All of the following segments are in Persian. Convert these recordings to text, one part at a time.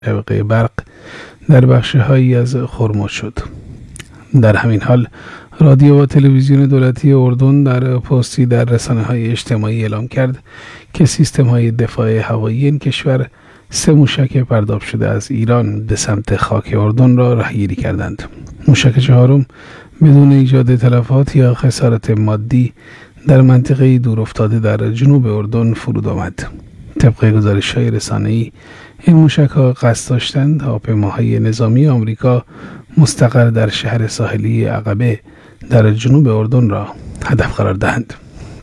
طبقه برق در بخش‌هایی از خرمز شد. در همین حال رادیو و تلویزیون دولتی اردن در پستی در رسانه‌های اجتماعی اعلام کرد که سیستم‌های دفاع هوایی این کشور 3 موشک پرداب شده از ایران به سمت خاک اردن را رهگیری کردند. موشک چهارم بدون ایجاد تلفات یا خسارت مادی در منطقه دورافتاده در جنوب اردن فرود آمد. طبق گزارش‌های رسانه‌ای این موشک‌ها قصد داشتند هواپیماهای نظامی آمریکا مستقر در شهر ساحلی عقبه در جنوب اردن را هدف قرار دهند.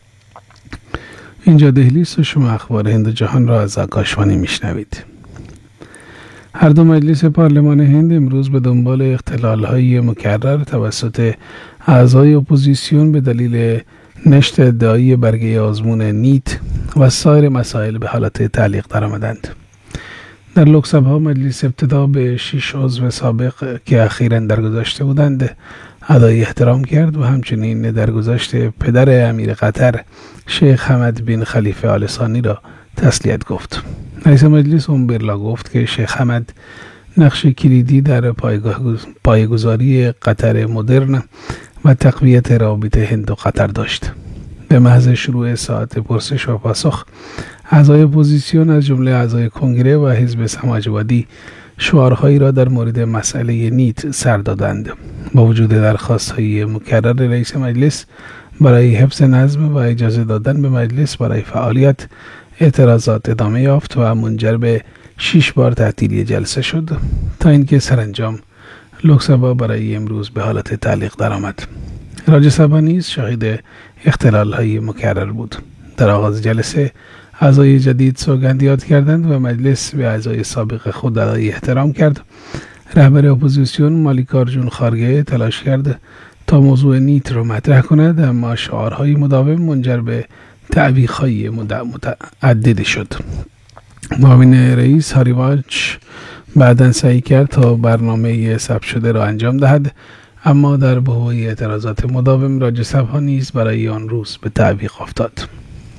اینجا دهلی است و شما اخبار هند و جهان را از آکاشوانی میشنوید. هر دو مجلس پارلمان هند امروز به دنبال اختلال‌های مکرر توسط اعضای اپوزیسیون به دلیل نشت ادعایی برگه آزمون نیت و سایر مسائل به حالت تعلیق درآمدند. در لوکسبا مجلس ابتدا به 6 عضو سابق که اخیراً درگذشته بودند ادای احترام کرد و همچنین درگذشت پدر امیر قطر شیخ حمد بن خلیفه آل ثانی را تسلیت گفت. رئیس مجلس اوم برلا گفت که شیخ حمد نقش کلیدی در پایه‌گذاری قطر مدرن و تقویت روابط هند و قطر داشت. به محض شروع ساعت پرسش و پاسخ اعضای اپوزیسیون از جمله اعضای کنگره و حزب سماجوادی شعارهایی را در مورد مسئله نیت سر دادند. با وجود درخواست‌های مکرر رئیس مجلس برای حفظ نظم و اجازه دادن به مجلس برای فعالیت، اعتراضات ادامه یافت و منجر به 6 بار تعطیلی جلسه شد تا اینکه سرانجام لوکسبا برای امروز به حالت تعلیق درآمد. راج්‍ය سبا نیز شاهد اختلال‌های مکرر بود. در آغاز جلسه اعضای جدید سوگند یاد کردند و مجلس به اعضای سابق خود ادای احترام کرد. رهبر اپوزیسیون مالیکارجون خارگه تلاش کرد تا موضوع نیت را مطرح کند، اما شعارهای مداوم منجر به تعویق‌های متعددی شد. معاون رئیس هریوانش بعداً سعی کرد تا برنامه ثبت شده را انجام دهد، اما در بحبوح اعتراضات مداوم راج්‍ය سبا نیز برای آن روز به تعویق افتاد.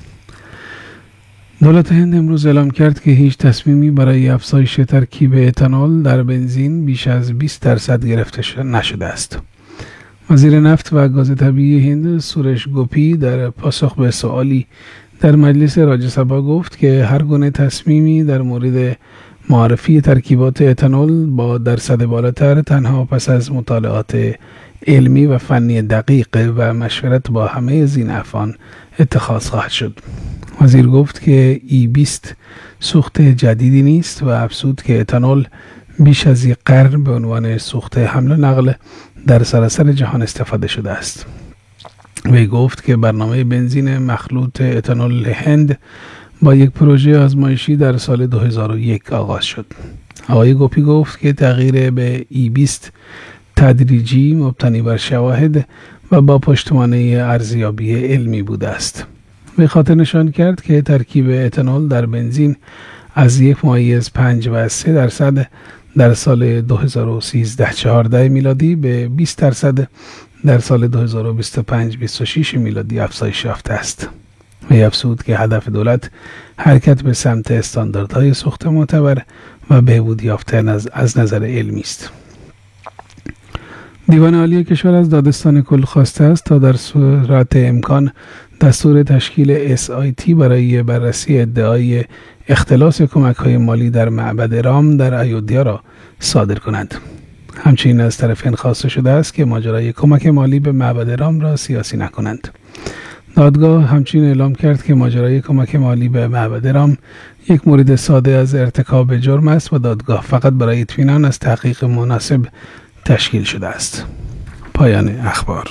دولت هند امروز اعلام کرد که هیچ تصمیمی برای افزایش ترکیب اتانول در بنزین بیش از 20% گرفته نشده است. وزیر نفت و گاز طبیعی هند سورش گوپی در پاسخ به سوالی در مجلس راج්‍ය سبا گفت که هر گونه تصمیمی در مورد معرفی ترکیبات اتانول با درصد بالاتر تنها پس از مطالعات علمی و فنی دقیق و مشورت با همه ذی‌نفعان اتخاذ خواهد شد. وزیر گفت که E20 سوخت جدیدی نیست و افزود که اتانول بیش از یک قرن به عنوان سوخت حمل و نقل در سراسر جهان استفاده شده است. وی گفت که برنامه بنزین مخلوط اتانول هند با یک پروژه آزمایشی در سال 2001 آغاز شد. آقای گوپی گفت که تغییر به E20 تدریجی، مبتنی بر شواهد و با پشتوانه ارزیابی علمی بوده است. به خاطر نشان کرد که ترکیب اتانول در بنزین از 1.5 و 3% در سال 2013-14 میلادی به 20% در سال 2025-26 میلادی افزایش یافته است. وی افزود که هدف دولت حرکت به سمت استانداردهای سوخت معتبر و بهبود یافتن از نظر علمی است. دیوان عالی کشور از دادستان کل خواسته است تا در صورت امکان دستور تشکیل SIT برای بررسی ادعای اختلاس کمک‌های مالی در معبد رام در ایودھیا را صادر کند. همچنین از طرف هند خواسته شده است که ماجرای کمک مالی به معبد رام را سیاسی نکنند. دادگاه همچنین اعلام کرد که ماجرای کمک مالی به معبد رام یک مورد ساده از ارتکاب جرم است و دادگاه فقط برای اطمینان از تحقیق مناسب تشکیل شده است. پایان اخبار.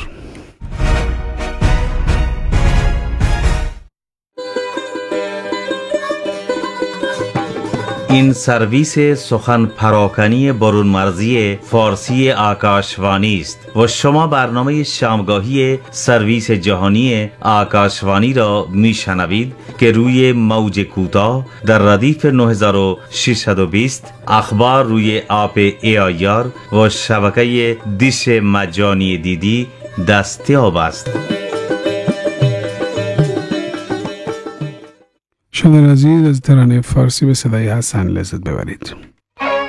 این سرویس سخن پراکنی برون مرزی فارسی آکاشوانی است و شما برنامه شامگاهی سرویس جهانی آکاشوانی را میشنوید که روی موج کوتاه در ردیف 9620 اخبار روی اپ AIR و شبکه دیش مجانی دیدی دستیاب است. شنوندگان عزیز، از ترانه فارسی به صدای حسن لذت ببرید.